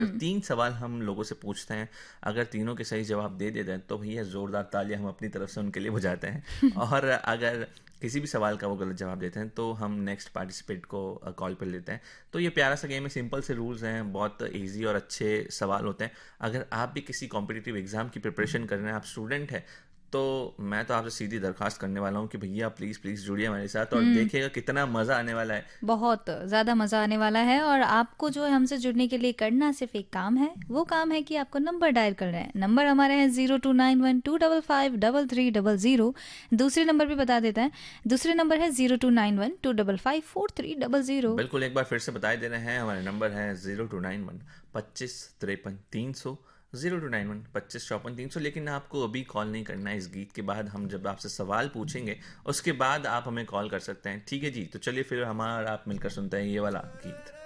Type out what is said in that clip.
तो हुँ। 3 सवाल हम लोगों से पूछते हैं, अगर तीनों के सही जवाब दे देते हैं तो भैया ज़ोरदार तालियाँ हम अपनी तरफ से उनके लिए बजाते हैं। और अगर किसी भी सवाल का वो गलत जवाब देते हैं तो हम नेक्स्ट पार्टिसिपेट को कॉल पर लेते हैं। तो ये प्यारा सा गेम है, सिंपल से रूल्स हैं, बहुत ईजी और अच्छे सवाल होते हैं। अगर आप भी किसी कॉम्पिटिटिव एग्जाम की प्रिपरेशन कर रहे हैं, आप स्टूडेंट हैं, तो मैं तो आपसे सीधी दरखास्त करने वाला हूँ कि भैया प्लीज़ प्लीज़ जुड़िए हमारे साथ और हुँ। देखिएगा कितना मज़ा आने वाला है। बहुत ज़्यादा मज़ा आने वाला है और आपको जो है हमसे जुड़ने के लिए करना सिर्फ एक काम है। वो काम है कि आपको नंबर डायल करना है। नंबर हमारे हैं 0291255300। दूसरे नंबर भी बता देते हैं। दूसरे नंबर है 0291255430। बिल्कुल, एक बार फिर से बताए दे रहे हैं, हमारे नंबर हैं 0291 25 53 300, 0291 25 54 300। लेकिन आपको अभी कॉल नहीं करना है, इस गीत के बाद हम जब आपसे सवाल पूछेंगे उसके बाद आप हमें कॉल कर सकते हैं। ठीक है जी, तो चलिए फिर हमारा आप मिलकर सुनते हैं ये वाला गीत।